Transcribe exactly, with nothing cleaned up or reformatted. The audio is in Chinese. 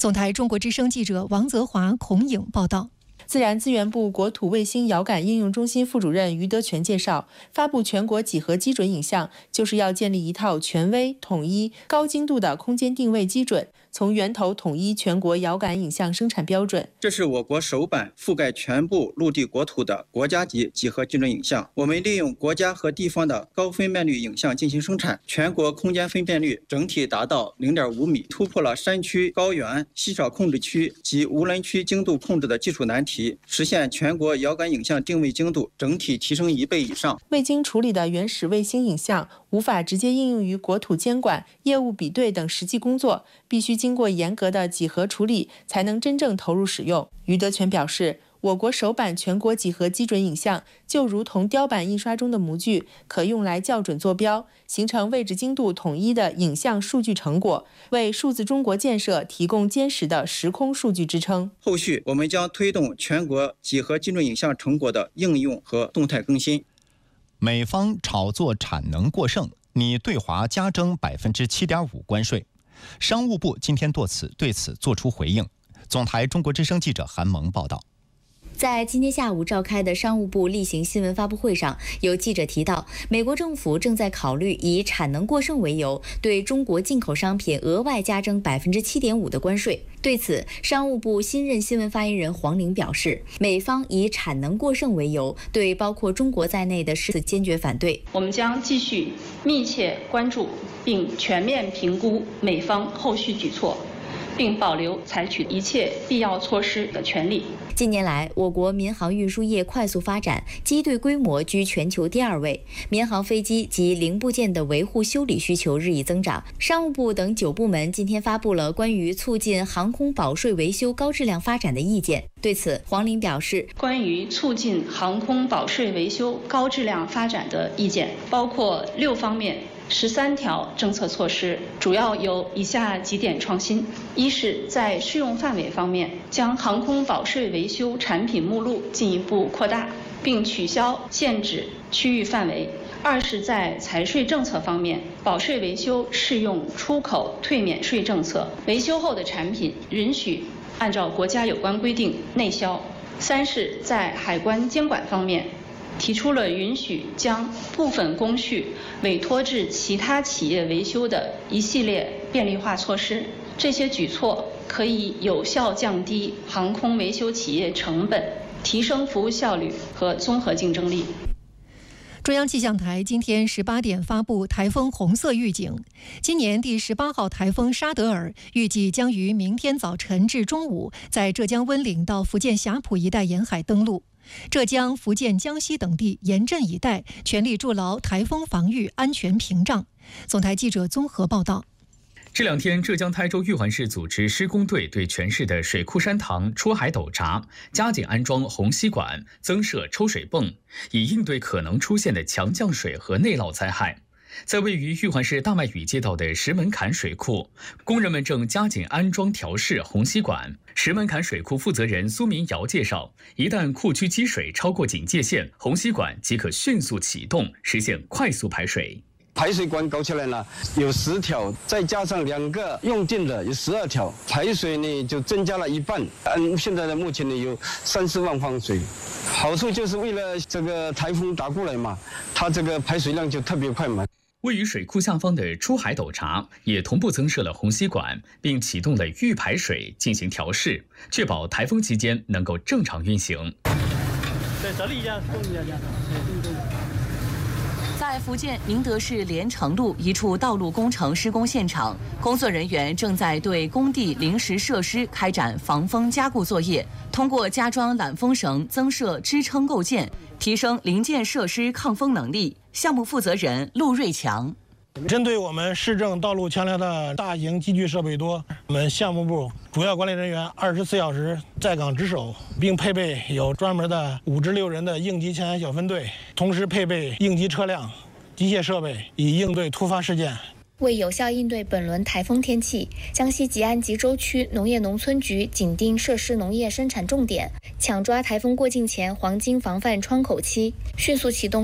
总台中国之声记者王泽华、孔颖报道。 自然资源部国土卫星遥感应用中心副主任于德全介绍，发布全国几何基准影像，就是要建立一套权威、统一、高精度的空间定位基准，从源头统一全国遥感影像生产标准。 这是我国首版覆盖全部陆地国土的国家级几何基准影像。我们利用国家和地方的高分辨率影像进行生产，全国空间分辨率整体达到 零点五米，突破了山区、高原、稀少控制区及无人区精度控制的技术难题。实现全国遥感影像定位精度整体提升一倍以上。 未经处理的原始卫星影像无法直接应用于国土监管、业务比对等实际工作，必须经过严格的几何处理，才能真正投入使用。于德全表示，我国首版全国几何基准影像就如同雕版印刷中的模具，可用来校准坐标，形成位置精度统一的影像数据成果，为数字中国建设提供坚实的时空数据支撑。 后续我们将推动全国几何基准影像成果的应用和动态更新。 美方炒作产能过剩，拟对华加征 百分之七点五 关税。商务部今天对此对此作出回应。总台中国之声记者韩萌报道。 在今天下午召开的商务部例行新闻发布会上，有记者提到，美国政府正在考虑以产能过剩为由，对中国进口商品额外加征 百分之七点五 的关税。对此，商务部新任新闻发言人黄玲表示，美方以产能过剩为由，对包括中国在内的事坚决反对。 我们将继续密切关注并全面评估美方后续举措，并保留采取一切必要措施的权利。 近年来，我国民航运输业快速发展，机队规模居全球第二位，民航飞机及零部件的维护修理需求日益增长。商务部等九部门今天发布了关于促进航空保税维修高质量发展的意见。对此，黄玲表示， 关于促进航空保税维修高质量发展的意见包括六方面十三条政策措施，主要有以下几点创新：一是在适用范围方面，将航空保税维修产品目录进一步扩大，并取消限制区域范围；二是在财税政策方面，保税维修适用出口退免税政策，维修后的产品允许按照国家有关规定内销；三是在海关监管方面，提出了允许将部分工序委托至其他企业维修的一系列便利化措施。这些举措可以有效降低航空维修企业成本，提升服务效率和综合竞争力。 中央气象台今天十八点发布台风红色预警，今年第十八号台风沙德尔预计将于明天早晨至中午在浙江温岭到福建霞浦一带沿海登陆。浙江、福建、江西等地严阵以待，全力筑牢台风防御安全屏障。总台记者综合报道。 这两天，浙江台州玉环市组织施工队对全市的水库、山塘、出海斗闸加紧安装虹吸管，增设抽水泵，以应对可能出现的强降水和内涝灾害。在位于玉环市大麦峪街道的石门坎水库，工人们正加紧安装调试虹吸管。石门坎水库负责人苏民尧介绍，一旦库区积水超过警戒线，虹吸管即可迅速启动，实现快速排水。 排水管搞起来了，有十条，再加上两个用电的，有十二条，排水呢就增加了一半。嗯，现在的目前呢有三四万方水，好处就是为了这个台风打过来嘛，它这个排水量就特别快嘛。 位于水库下方的出海斗闸也同步增设了虹吸管，并启动了预排水进行调试，确保台风期间能够正常运行。 对，这里一下，动一下，这样。 在福建宁德市连城路一处道路工程施工现场，工作人员正在对工地临时设施开展防风加固作业，通过加装缆风绳、增设支撑构件，提升零件设施抗风能力。项目负责人陆瑞强。 针对我们市政道路桥梁的大型机具设备多，我们项目部主要管理人员二十四小时在岗值守，并配备有专门的五至六人的应急抢险小分队，同时配备应急车辆、机械设备，以应对突发事件。 为有效应对本轮台风天气，江西吉安吉州区农业农村局紧盯涉事农业生产重点，抢抓台风过境前黄金防范窗口期，迅速启动